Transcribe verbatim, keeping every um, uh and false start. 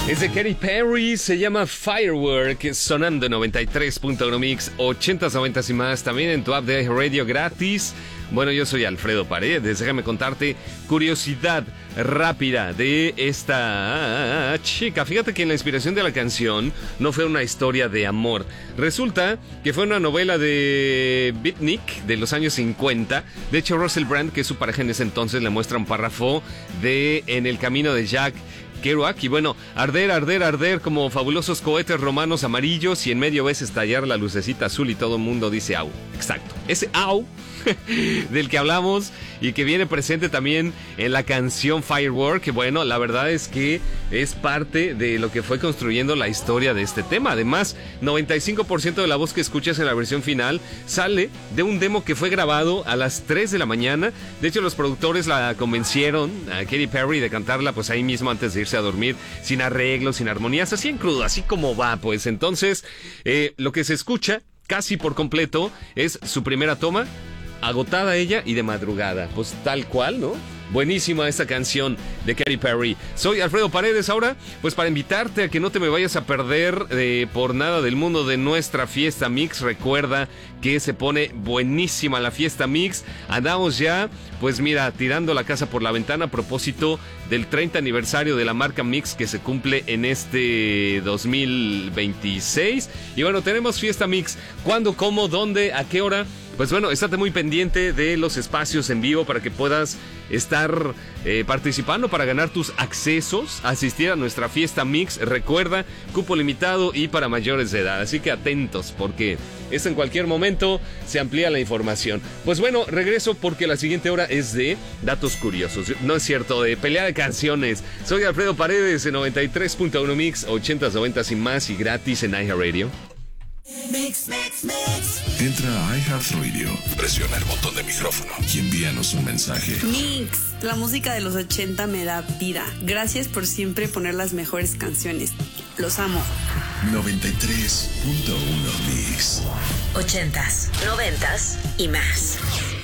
Es de Katy Perry, se llama Firework, sonando noventa y tres punto uno Mix, ochentas, noventas y más, también en tu app de Radio gratis. Bueno, yo soy Alfredo Paredes, déjame contarte curiosidad rápida de esta chica. Fíjate que la inspiración de la canción no fue una historia de amor. Resulta que fue una novela de Beatnik de los años cincuenta. De hecho, Russell Brand, que es su pareja en ese entonces, le muestra un párrafo de En el camino de Jack Kerouac, y bueno, arder, arder, arder como fabulosos cohetes romanos amarillos, y en medio ves estallar la lucecita azul y todo el mundo dice au. Exacto, ese au del que hablamos y que viene presente también en la canción Firework, que bueno, la verdad es que es parte de lo que fue construyendo la historia de este tema. Además, noventa y cinco por ciento de la voz que escuchas en la versión final sale de un demo que fue grabado a las tres de la mañana. De hecho, los productores la convencieron a Katy Perry de cantarla pues ahí mismo antes de irse a dormir, sin arreglos, sin armonías, así en crudo, así como va. Pues entonces, eh, lo que se escucha casi por completo es su primera toma, agotada ella y de madrugada, pues tal cual, ¿no? Buenísima esta canción de Katy Perry. Soy Alfredo Paredes, ahora pues para invitarte a que no te me vayas a perder eh, por nada del mundo de nuestra fiesta mix. Recuerda que se pone buenísima la fiesta mix. Andamos ya, pues mira, tirando la casa por la ventana a propósito del treinta aniversario de la marca Mix que se cumple en este dos mil veintiséis. Y bueno, tenemos fiesta mix. ¿Cuándo, cómo, dónde, a qué hora? Pues bueno, estate muy pendiente de los espacios en vivo para que puedas estar eh, participando para ganar tus accesos a asistir a nuestra fiesta mix. Recuerda, cupo limitado y para mayores de edad, así que atentos porque esto en cualquier momento se amplía la información. Pues bueno, regreso porque la siguiente hora es de datos curiosos, no es cierto, de pelea de canciones. Soy Alfredo Paredes en noventa y tres punto uno Mix, ochentas, noventas y más, y gratis en iHeartRadio. Mix, mix, mix. Entra a iHeartRadio, presiona el botón de micrófono y envíanos un mensaje. Mix, la música de los ochenta me da vida. Gracias por siempre poner las mejores canciones. Los amo. noventa y tres punto uno Mix. Ochentas, noventas y más.